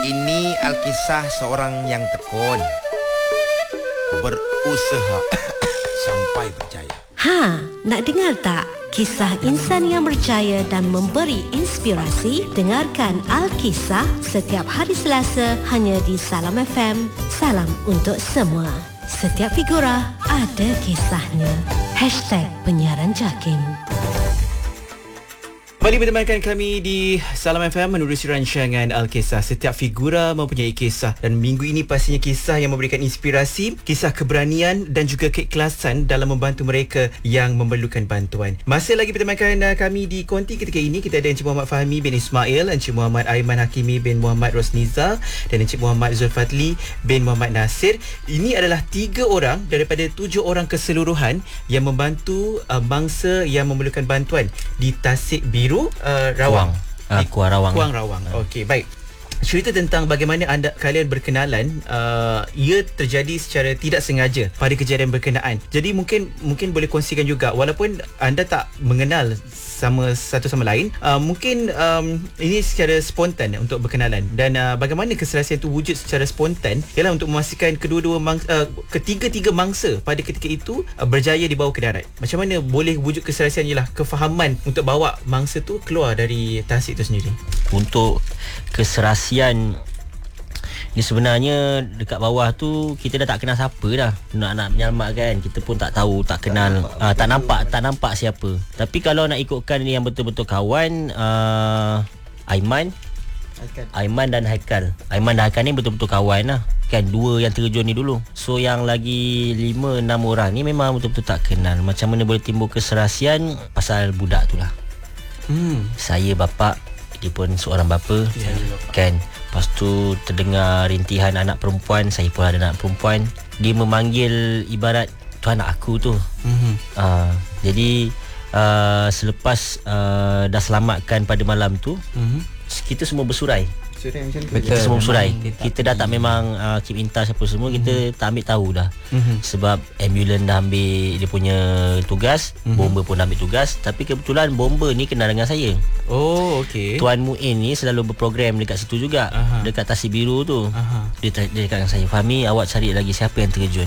Ini Alkisah seorang yang tekun, berusaha sampai berjaya. Nak dengar tak? Kisah insan yang berjaya dan memberi inspirasi? Dengarkan Alkisah setiap hari Selasa hanya di Salam FM. Salam untuk semua. Setiap figura ada kisahnya. #penyiaran JAKIM. Kembali bertemankan kami di Salam FM menerusi rancangan Alkisah. Setiap figura mempunyai kisah dan minggu ini pastinya kisah yang memberikan inspirasi, kisah keberanian dan juga keikhlasan dalam membantu mereka yang memerlukan bantuan. Masih lagi bertemankan kami di konti ketika ini. Kita ada Encik Muhammad Fahmi bin Ismail, Encik Muhammad Aiman Hakimi bin Muhammad Rosniza dan Encik Muhammad Zulfadli bin Muhammad Nasir. Ini adalah 3 orang daripada 7 orang keseluruhan yang membantu mangsa yang memerlukan bantuan di Tasik Biru, Rawang. Kuang Rawang. Kuang Rawang. Okey, baik. Cerita tentang bagaimana kalian berkenalan, ia terjadi secara tidak sengaja pada kejadian berkenaan. Jadi mungkin boleh kongsikan juga, walaupun anda tak mengenal satu sama lain, mungkin ini secara spontan untuk berkenalan, dan bagaimana keserasian itu wujud secara spontan ialah untuk memastikan ketiga-tiga mangsa pada ketika itu berjaya dibawa ke darat. Macam mana boleh wujud keserasian ialah kefahaman untuk bawa mangsa tu keluar dari tasik itu sendiri. Untuk keserasian ni sebenarnya dekat bawah tu kita dah tak kenal siapa dah. Nak menyelamatkan kita pun tak tahu, tak kenal, tak nampak siapa. Tapi kalau nak ikutkan ni yang betul-betul kawan, Aiman dan Haikal. Aiman dan Haikal ni betul-betul kawan lah. Kan 2 yang terjun ni dulu. So yang lagi 5-6 orang ni memang betul-betul tak kenal. Macam mana boleh timbul keserasian? Pasal budak tu lah. Saya bapa, dia pun seorang bapa, kan. Lepas tu terdengar rintihan anak perempuan, saya pun ada anak perempuan. Dia memanggil ibarat tu anak aku tu. Jadi selepas dah selamatkan pada malam tu, kita semua bersurai. Kita semua bersurai. Kita dah tak memang keep in touch apa semua. Kita tak ambil tahu dah. Sebab ambulans dah ambil dia punya tugas, bomber pun dah ambil tugas. Tapi kebetulan bomber ni kenal dengan saya. Oh, okey. Tuan Muin ni selalu berprogram dekat situ juga. Dekat Tasik Biru tu. Dia cakap dengan saya, "Fahmi, awak cari lagi siapa yang terjun."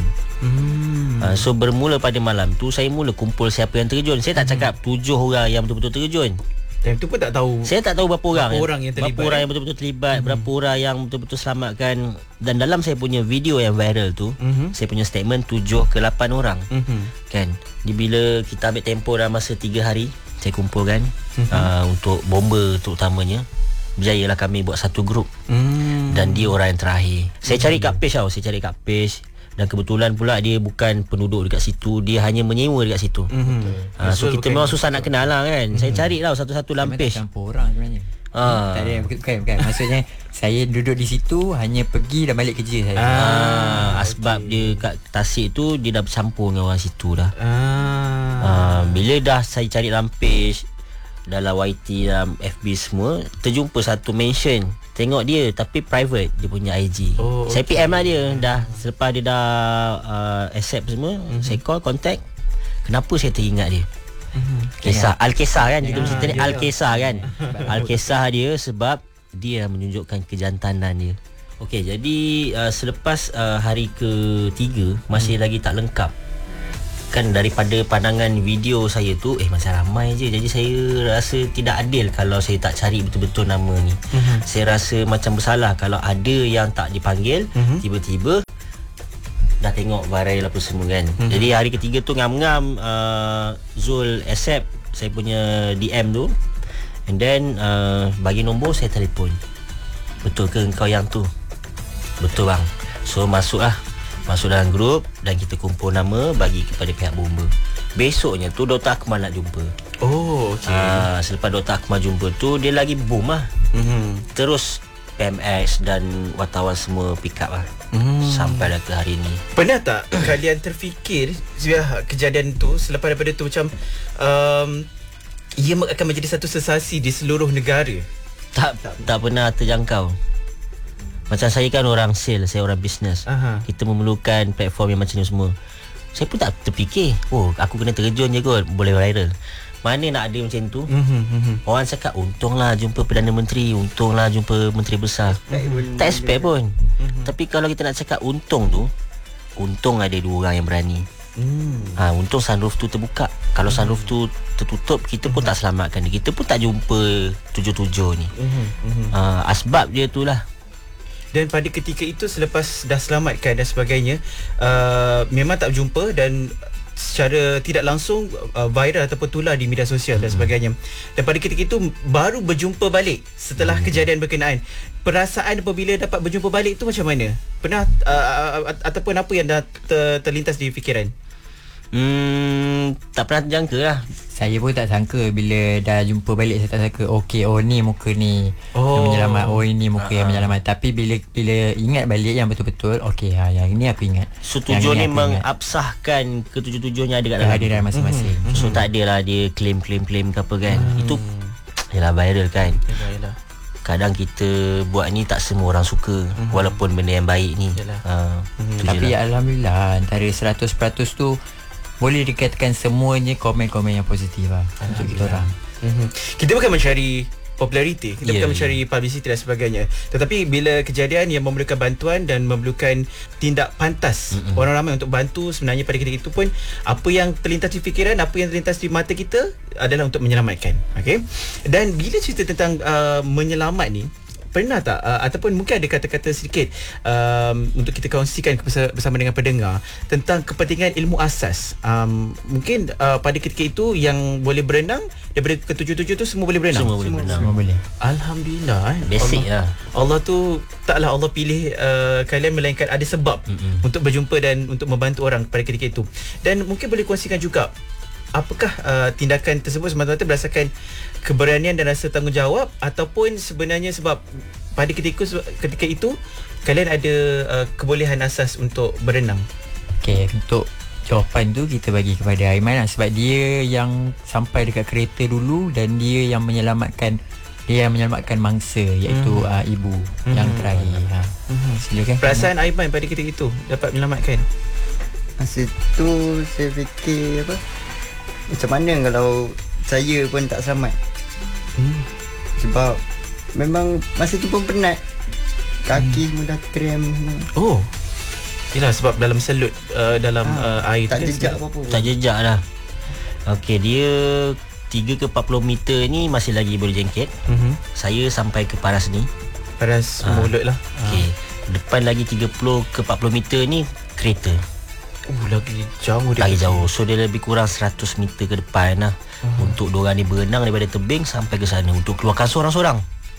So bermula pada malam tu, saya mula kumpul siapa yang terjun. Saya tak cakap 7 orang yang betul-betul terjun. Time tu pun tak tahu. Saya tak tahu berapa orang yang terlibat. Berapa orang yang betul-betul terlibat, berapa orang yang betul-betul selamatkan. Dan dalam saya punya video yang viral tu, saya punya statement 7 ke 8 orang. Kan. Bila kita ambil tempoh dalam masa 3 hari, saya kumpulkan untuk bomber terutamanya. Berjayalah kami buat satu grup. Dan dia orang yang terakhir. Saya cari kat page tau, dan kebetulan pula dia bukan penduduk dekat situ, dia hanya menyewa dekat situ. So kita memang susah nak kenal lah kan. Saya cari lah satu-satu dalam page. Campur orang sebenarnya. Tak ada, bukan. Maksudnya saya duduk di situ, hanya pergi dan balik kerja saya. Sebab dia kat Tasik tu, dia dah bercampur dengan orang situ dah. Bila dah saya cari dalam page, dalam YT, dalam FB semua, terjumpa satu mention. Tengok dia tapi private, dia punya IG. Saya PM lah dia. Dah selepas dia dah accept semua, saya call, contact. Kenapa saya teringat dia? Kisah Al-Kisah kan, kita cerita ni Al-Kisah kan. Al-Kisah dia sebab dia menunjukkan kejantanan dia. Okey, jadi selepas hari ke-3 masih lagi tak lengkap. Kan daripada pandangan video saya tu, macam ramai je. Jadi saya rasa tidak adil kalau saya tak cari betul-betul nama ni. Saya rasa macam bersalah kalau ada yang tak dipanggil, tiba-tiba dah tengok viral apa semua kan. Jadi hari ketiga tu ngam-ngam Zul accept saya punya DM tu. And then bagi nombor, saya telefon. "Betul ke engkau yang tu?" "Betul bang." So masuk dalam grup dan kita kumpul nama, bagi kepada pihak bomber. Besoknya tu Dr. Akmal nak jumpa. Oh, okey. Selepas Dr. Akmal jumpa tu, dia lagi boom lah. Terus PMX dan wartawan semua pick up lah. Sampai dah ke hari ni. Pernah tak kalian terfikir kejadian tu, selepas daripada tu macam ia akan menjadi satu sensasi di seluruh negara? Tak pernah terjangkau. Macam saya kan orang sales, saya orang bisnes. Kita memerlukan platform yang macam ni semua. Saya pun tak terfikir, aku kena terjun je kot, boleh viral. Mana nak ada macam tu. Orang cakap untunglah jumpa Perdana Menteri, untunglah jumpa Menteri Besar. Tak expect pun. Tapi kalau kita nak cakap untung tu, untung ada 2 orang yang berani. Untung sunroof tu terbuka. Kalau sunroof tu tertutup, kita pun tak selamatkan dia. Kita pun tak jumpa 77 ni. Asbab dia tu lah. Dan pada ketika itu, selepas dah selamatkan dan sebagainya, memang tak berjumpa dan secara tidak langsung viral ataupun tular di media sosial dan sebagainya. Dan pada ketika itu baru berjumpa balik setelah kejadian berkenaan. Perasaan apabila dapat berjumpa balik tu macam mana? Pernah ataupun apa yang dah terlintas di fikiran? Tak pernah terjangka lah. Saya pun tak sangka bila dah jumpa balik. Saya tak sangka ni muka ni yang menyelamat, ini muka yang menyelamat. Tapi bila ingat balik yang betul-betul, yang ini aku ingat. So tujuan ni mengabsahkan ke-77 nya ada kat dalam. Ada dalam masing-masing. So tak adalah dia claim ke apa kan. Itu yalah viral kan. Yalah. Kadang kita buat ni tak semua orang suka, walaupun benda yang baik ni. Tapi alhamdulillah antara 100% tu boleh dikatakan semuanya komen-komen yang positif lah untuk kita orang. Kita bukan mencari populariti, kita bukan mencari publicity dan sebagainya. Tetapi bila kejadian yang memerlukan bantuan dan memerlukan tindak pantas orang ramai untuk bantu, sebenarnya pada ketika itu pun apa yang terlintas di fikiran, apa yang terlintas di mata kita adalah untuk menyelamatkan. Okey. Dan bila cerita tentang menyelamat ni, pernah tak ataupun mungkin ada kata-kata sedikit untuk kita kongsikan bersama dengan pendengar tentang kepentingan ilmu asas. Mungkin pada ketika itu yang boleh berenang daripada ke-77 tu semua boleh berenang. Semua boleh. Alhamdulillah. Basic lah. Allah tu taklah Allah pilih kalian, melainkan ada sebab untuk berjumpa dan untuk membantu orang pada ketika itu. Dan mungkin boleh kongsikan juga apakah tindakan tersebut semata-mata berdasarkan keberanian dan rasa tanggungjawab, ataupun sebenarnya sebab pada ketika itu kalian ada kebolehan asas untuk berenang? Okey, untuk jawapan tu kita bagi kepada Aiman lah, sebab dia yang sampai dekat kereta dulu dan dia yang menyelamatkan mangsa, iaitu ibu yang terakhir. Silakan. Perasaan Aiman pada ketika itu dapat menyelamatkan? Masa tu saya fikir macam mana kalau saya pun tak selamat. Sebab memang masa tu pun penat, kaki semua dah krem semua. Yelah, sebab dalam selut dalam air tak tu jejak apa-apa. Tak jejak lah. Okey, dia 3 ke 40 meter ni masih lagi boleh jengket. Saya sampai ke paras ni, paras mulut lah. Okey, depan lagi 30 ke 40 meter ni kereta. Lagi jauh dia. Lagi jauh. So dia lebih kurang 100 meter ke depan lah. Untuk diorang ni berenang daripada tebing sampai ke sana untuk keluarkan seorang-seorang.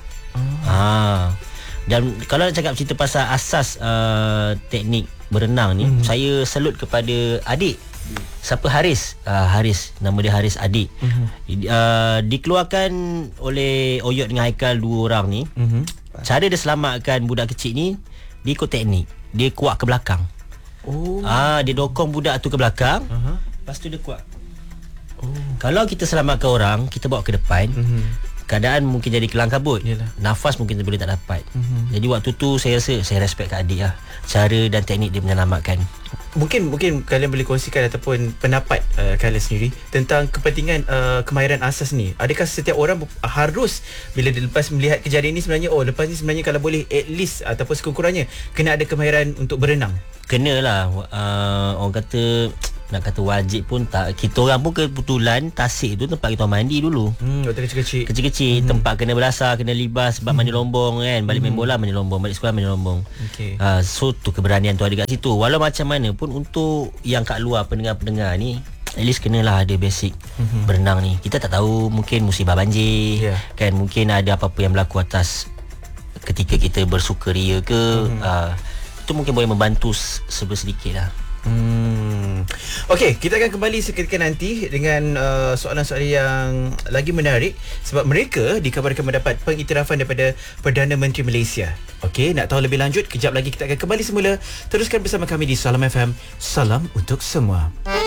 Dan kalau nak cakap cerita pasal asas teknik berenang ni, saya salut kepada adik. Siapa? Haris. Haris, nama dia Haris adik. Dikeluarkan oleh Oyot dengan Haikal, 2 orang ni. Cara dia selamatkan budak kecil ni, dia ikut teknik. Dia kuat ke belakang. Dia dokong budak tu ke belakang. Lepas tu dia kuat. Kalau kita selamatkan orang, kita bawa ke depan, keadaan mungkin jadi kelang kabut. Nafas mungkin boleh tak dapat. Jadi waktu tu saya rasa saya respect kat adik lah, cara dan teknik dia menyelamatkan. Mungkin kalian boleh kongsikan ataupun pendapat kalian sendiri tentang kepentingan kemahiran asas ni. Adakah setiap orang harus bila lepas melihat kejadian ni sebenarnya lepas ni sebenarnya kalau boleh at least ataupun sekurang-kurangnya kena ada kemahiran untuk berenang? Kenalah. Orang kata, nak kata wajib pun tak. Kita orang pun kebetulan Tasik tu tempat kita mandi dulu. Waktu kecil-kecil. Tempat kena belasah, kena libas sebab mandi lombong kan. Balik main bola mandi lombong, balik sekolah mandi lombong. So tu keberanian tu ada kat situ. Walau macam mana pun, untuk yang kat luar pendengar-pendengar ni, at least kenalah ada basic berenang ni. Kita tak tahu, mungkin musibah banjir kan, mungkin ada apa-apa yang berlaku atas ketika kita bersukaria ke. Itu mungkin boleh membantu sedikit lah. Okey, kita akan kembali seketika nanti dengan soalan-soalan yang lagi menarik, sebab mereka dikabarkan mendapat pengiktirafan daripada Perdana Menteri Malaysia. Okey, nak tahu lebih lanjut, kejap lagi kita akan kembali semula. Teruskan bersama kami di Salam FM. Salam untuk semua.